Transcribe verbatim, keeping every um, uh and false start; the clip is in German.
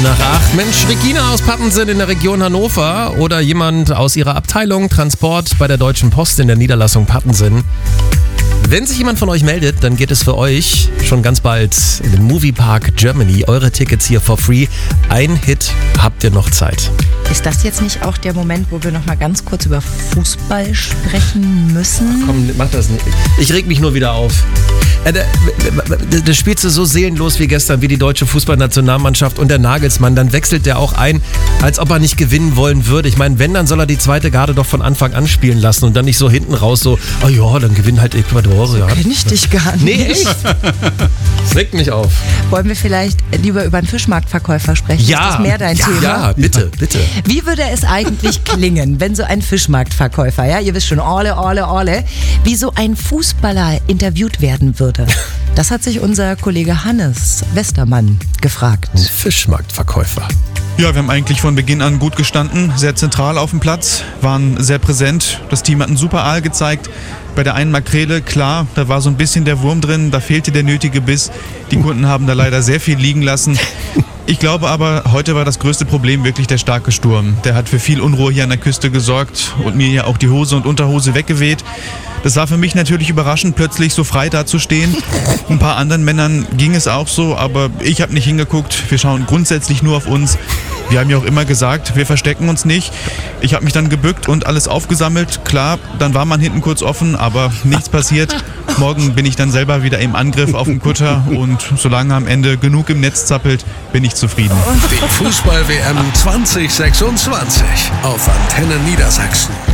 Nach acht. Mensch, Regina aus Pattensen in der Region Hannover oder jemand aus ihrer Abteilung Transport bei der Deutschen Post in der Niederlassung Pattensen. Wenn sich jemand von euch meldet, dann geht es für euch schon ganz bald in den Moviepark Germany. Eure Tickets hier for free. Ein Hit habt ihr noch Zeit. Ist das jetzt nicht auch der Moment, wo wir noch mal ganz kurz über Fußball sprechen müssen? Ach komm, mach das nicht. Ich reg mich nur wieder auf. Äh, da, da spielst du so seelenlos wie gestern, wie die deutsche Fußballnationalmannschaft und der Nagelsmann. Dann wechselt der auch ein, als ob er nicht gewinnen wollen würde. Ich meine, wenn, dann soll er die zweite Garde doch von Anfang an spielen lassen und dann nicht so hinten raus so, oh ja, dann gewinnt halt Ecuador. Ja. Kenn ich dich gar nicht. Nee, echt? Das regt mich auf. Wollen wir vielleicht lieber über einen Fischmarktverkäufer sprechen? Ja. Ist das mehr dein ja, Thema? Ja, bitte, bitte. Wie würde es eigentlich klingen, wenn so ein Fischmarktverkäufer, ja, ihr wisst schon, alle, alle, alle, wie so ein Fußballer interviewt werden würde? Das hat sich unser Kollege Hannes Westermann gefragt. Ein Fischmarktverkäufer. Ja, wir haben eigentlich von Beginn an gut gestanden, sehr zentral auf dem Platz, waren sehr präsent. Das Team hat einen super Aal gezeigt. Bei der einen Makrele, klar, da war so ein bisschen der Wurm drin, da fehlte der nötige Biss. Die Kunden haben da leider sehr viel liegen lassen. Ich glaube aber, heute war das größte Problem wirklich der starke Sturm. Der hat für viel Unruhe hier an der Küste gesorgt und mir ja auch die Hose und Unterhose weggeweht. Das war für mich natürlich überraschend, plötzlich so frei dazustehen. Ein paar anderen Männern ging es auch so, aber ich habe nicht hingeguckt. Wir schauen grundsätzlich nur auf uns. Wir haben ja auch immer gesagt, wir verstecken uns nicht. Ich habe mich dann gebückt und alles aufgesammelt. Klar, dann war man hinten kurz offen, aber nichts passiert. Morgen bin ich dann selber wieder im Angriff auf dem Kutter und solange am Ende genug im Netz zappelt, bin ich zufrieden. Die Fußball-W M zwanzig sechsundzwanzig auf Antenne Niedersachsen.